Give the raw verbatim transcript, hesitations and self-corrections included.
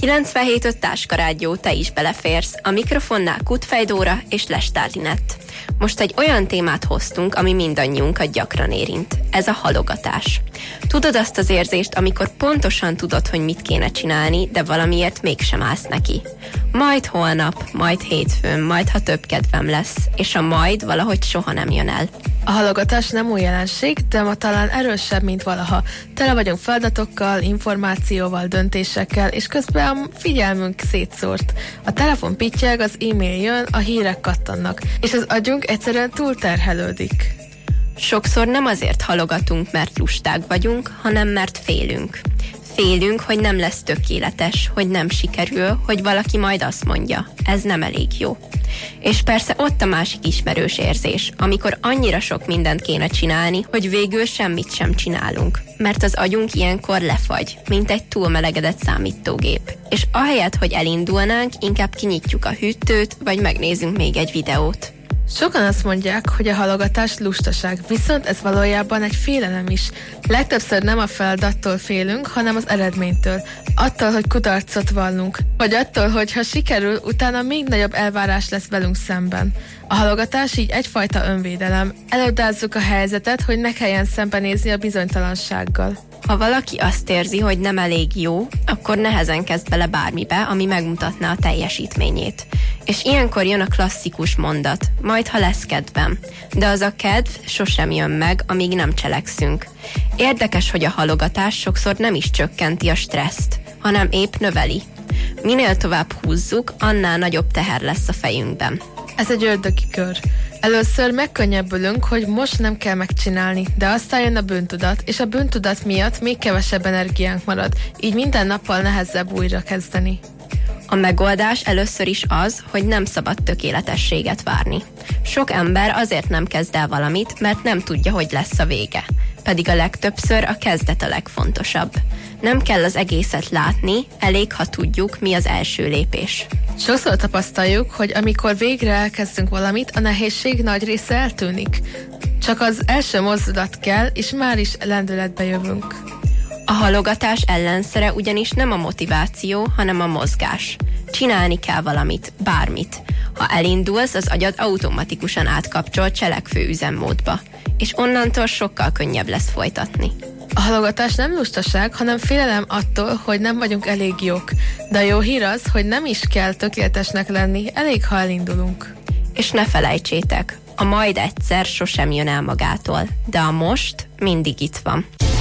kilencvenhét öt Táskarádió, te is beleférsz. A mikrofonnál Kutfej Dóra és Lestár Linett. Most egy olyan témát hoztunk, ami mindannyiunkat gyakran érint. Ez a halogatás. Tudod azt az érzést, amikor pontosan tudod, hogy mit kéne csinálni, de valamiért mégsem állsz neki. Majd holnap, majd hétfőn, majd ha több kedvem lesz, és a majd valahogy soha nem jön el. A halogatás nem új jelenség, de ma talán erősebb, mint valaha. Tele vagyunk feladatokkal, információval, döntésekkel, és közben a figyelmünk szétszórt. A telefon pittyeg, az e-mail jön, a hírek kattannak, és az agyunk egyszerűen túlterhelődik. Sokszor nem azért halogatunk, mert lusták vagyunk, hanem mert félünk. Félünk, hogy nem lesz tökéletes, hogy nem sikerül, hogy valaki majd azt mondja, ez nem elég jó. És persze ott a másik ismerős érzés, amikor annyira sok mindent kéne csinálni, hogy végül semmit sem csinálunk. Mert az agyunk ilyenkor lefagy, mint egy túlmelegedett számítógép. És ahelyett, hogy elindulnánk, inkább kinyitjuk a hűtőt, vagy megnézünk még egy videót. Sokan azt mondják, hogy a halogatás lustaság, viszont ez valójában egy félelem is. Legtöbbször nem a feladattól félünk, hanem az eredménytől. Attól, hogy kudarcot vallunk. Vagy attól, hogy ha sikerül, utána még nagyobb elvárás lesz velünk szemben. A halogatás így egyfajta önvédelem. Elodázzuk a helyzetet, hogy ne kelljen szembenézni a bizonytalansággal. Ha valaki azt érzi, hogy nem elég jó, akkor nehezen kezd bele bármibe, ami megmutatná a teljesítményét. És ilyenkor jön a klasszikus mondat, majd ha lesz kedvem. De az a kedv sosem jön meg, amíg nem cselekszünk. Érdekes, hogy a halogatás sokszor nem is csökkenti a stresszt, hanem épp növeli. Minél tovább húzzuk, annál nagyobb teher lesz a fejünkben. Ez egy ördögi kör. Először megkönnyebbülünk, hogy most nem kell megcsinálni, de aztán jön a bűntudat, és a bűntudat miatt még kevesebb energiánk marad, így minden nappal nehezebb újra kezdeni. A megoldás először is az, hogy nem szabad tökéletességet várni. Sok ember azért nem kezd el valamit, mert nem tudja, hogy lesz a vége. Pedig a legtöbbször a kezdet a legfontosabb. Nem kell az egészet látni, elég, ha tudjuk, mi az első lépés. Sokszor tapasztaljuk, hogy amikor végre elkezdünk valamit, a nehézség nagy része eltűnik. Csak az első mozdulat kell, és már is lendületbe jövünk. A halogatás ellenszere ugyanis nem a motiváció, hanem a mozgás. Csinálni kell valamit, bármit. Ha elindulsz, az agyad automatikusan átkapcsol cselekvő üzemmódba, és onnantól sokkal könnyebb lesz folytatni. A halogatás nem lustaság, hanem félelem attól, hogy nem vagyunk elég jók. De a jó hír az, hogy nem is kell tökéletesnek lenni, elég, ha elindulunk. És ne felejtsétek, a majd egyszer sosem jön el magától, de a most mindig itt van.